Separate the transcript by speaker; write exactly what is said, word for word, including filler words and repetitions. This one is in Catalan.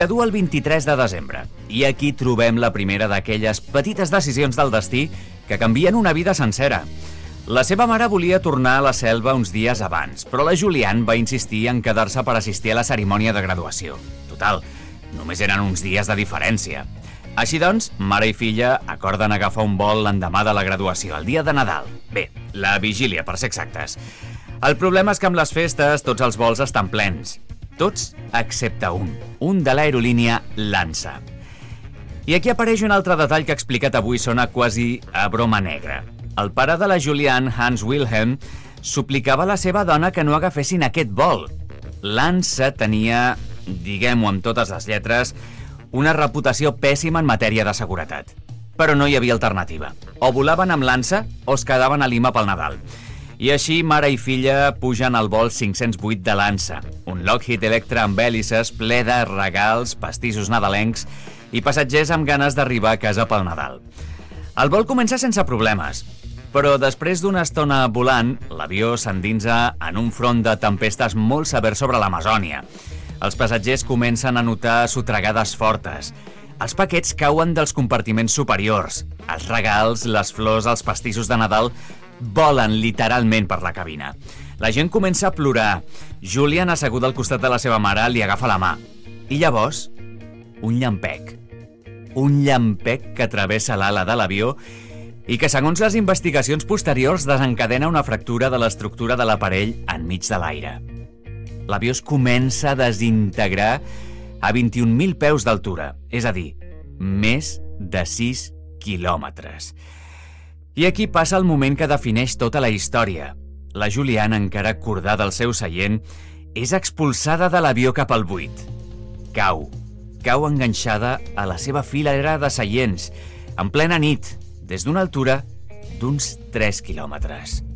Speaker 1: Gradua el vint-i-tres de desembre, i aquí trobem la primera d'aquelles petites decisions del destí que canvien una vida sencera. La seva mare volia tornar a la selva uns dies abans, però la Julianne va insistir en quedar-se per assistir a la cerimònia de graduació. Total, només eren uns dies de diferència. Així doncs, mare i filla acorden agafar un vol l'endemà de la graduació, el dia de Nadal. Bé, la vigília, per ser exactes. El problema és que amb les festes tots els vols estan plens. Tots excepte un, un de l'aerolínia LANSA. I aquí apareix un altre detall que explicat avui sona quasi a broma negra. El pare de la Julianne, Hans Wilhelm, suplicava a la seva dona que no agafessin aquest vol. LANSA tenia, diguem-ho amb totes les lletres, una reputació pèssima en matèria de seguretat. Però no hi havia alternativa. O volaven amb LANSA o es quedaven a Lima pel Nadal. I així, mare i filla pugen al vol cinc-cents vuit de LANSA, un Lockheed Electra amb hèlices ple de regals, pastissos nadalencs i passatgers amb ganes d'arribar a casa pel Nadal. El vol comença sense problemes, però després d'una estona volant, l'avió s'endinsa en un front de tempestes molt sever sobre l'Amazònia. Els passatgers comencen a notar sotregades fortes. Els paquets cauen dels compartiments superiors. Els regals, les flors, els pastissos de Nadal volen literalment per la cabina. La gent comença a plorar. Julian, asseguda al costat de la seva mare, li agafa la mà. I llavors, un llampec. Un llampec que travessa l'ala de l'avió i que, segons les investigacions posteriors, desencadena una fractura de l'estructura de l'aparell enmig de l'aire. L'avió es comença a desintegrar a vint-i-un mil peus d'altura, és a dir, més de sis quilòmetres. I aquí passa el moment que defineix tota la història. La Julianne, encara acordada al seu seient, és expulsada de l'avió cap al buit. Cau. Cau enganxada a la seva filera de seients, en plena nit, des d'una altura d'uns tres quilòmetres.